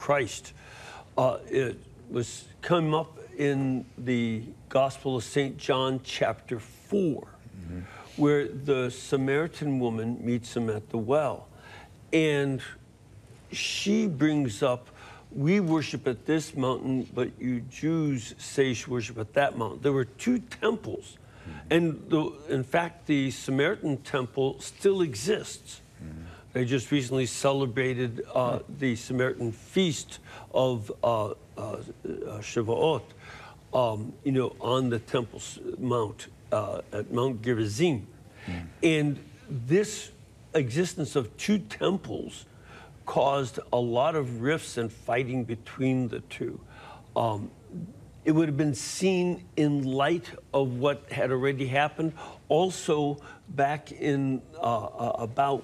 Christ. It was come up in the Gospel of St. John, chapter 4, where the Samaritan woman meets him at the well. And she brings up, we worship at this mountain, but you Jews say you should worship at that mountain. There were two temples. And in fact, the Samaritan temple still exists. They just recently celebrated the Samaritan feast of Shavuot, you know, on the Temple Mount, at Mount Gerizim. And this existence of two temples caused a lot of rifts and fighting between the two. It would have been seen in light of what had already happened. Also, back in about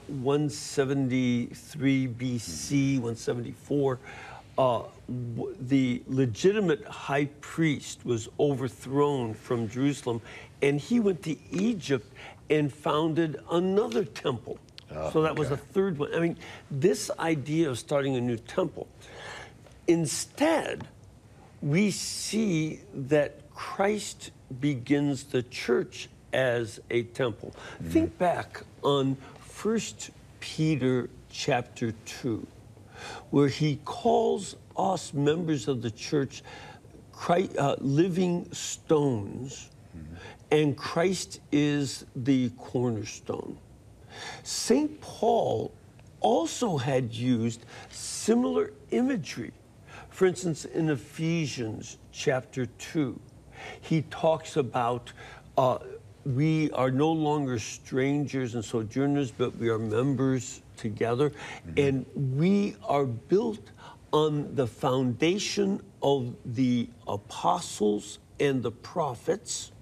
173 BC, 174, the legitimate high priest was overthrown from Jerusalem, and he went to Egypt and founded another temple. So that was a third one. I mean, this idea of starting a new temple. Instead, we see that Christ begins the church as a temple. Think back on 1 Peter chapter 2, where he calls us members of the church living stones, and Christ is the cornerstone. St. Paul also had used similar imagery. For instance, in Ephesians chapter 2, he talks about we are no longer strangers and sojourners, but we are members together. And we are built on the foundation of the apostles and the prophets.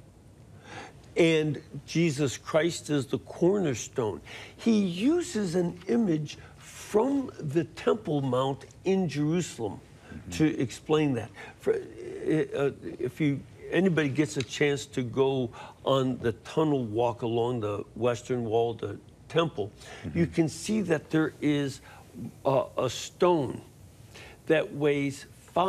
And Jesus Christ is the cornerstone. He uses an image from the Temple Mount in Jerusalem to explain that. If anybody gets a chance to go on the tunnel walk along the western wall of the temple, you can see that there is a stone that weighs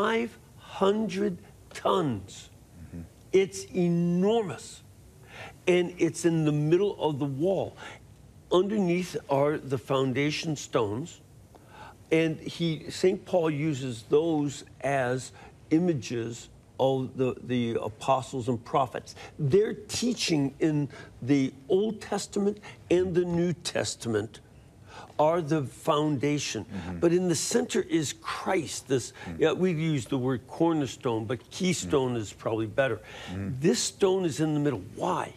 500 tons. It's enormous. And it's in the middle of the wall. Underneath are the foundation stones. And St. Paul uses those as images of the apostles and prophets. Their teaching in the Old Testament and the New Testament are the foundation. But in the center is Christ. We use the word cornerstone, but keystone is probably better. This stone is in the middle. Why?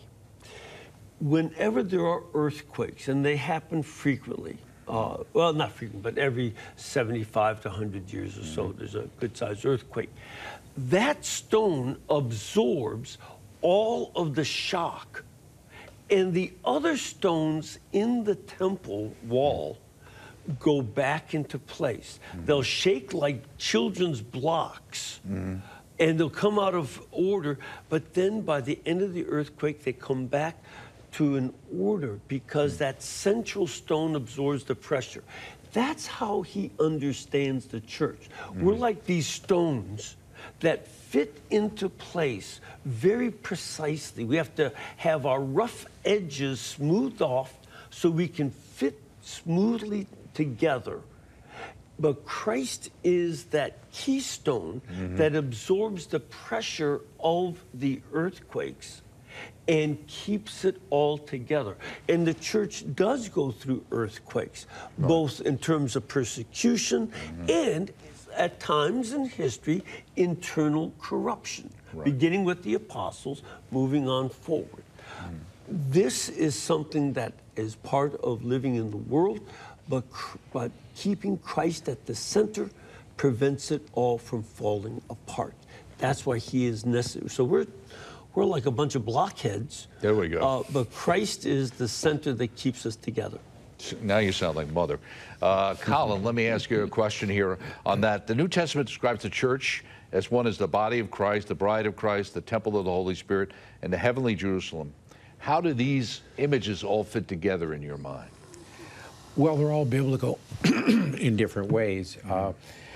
Whenever there are earthquakes, and they happen frequently, well, not frequent, but every 75 to 100 years or so, there's a good-sized earthquake. That stone absorbs all of the shock, and the other stones in the temple wall go back into place. They'll shake like children's blocks, and they'll come out of order, but then by the end of the earthquake, they come back to an order because that central stone absorbs the pressure. That's how he understands the church. We're like these stones that fit into place very precisely. We have to have our rough edges smoothed off so we can fit smoothly together. But Christ is that keystone that absorbs the pressure of the earthquakes and keeps it all together. And the church does go through earthquakes, both in terms of persecution and, at times in history, internal corruption, beginning with the apostles, moving on forward. This is something that is part of living in the world, but keeping Christ at the center prevents it all from falling apart. That's why he is necessary. So we're like a bunch of blockheads. There we go. But Christ is the center that keeps us together. Now you sound like Mother. Colin, let me ask you a question here on that. The New Testament describes the church as one is the body of Christ, the bride of Christ, the temple of the Holy Spirit, and the heavenly Jerusalem. How do these images all fit together in your mind? Well, they're all biblical in different ways.